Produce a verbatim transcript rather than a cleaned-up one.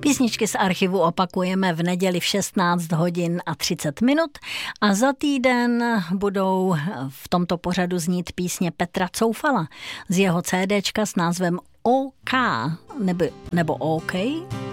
Písničky z archivu opakujeme v neděli v šestnáct hodin a třicet minut a za týden budou v tomto pořadu znít písně Petra Coufala z jeho CDčka s názvem OK nebo, nebo OK.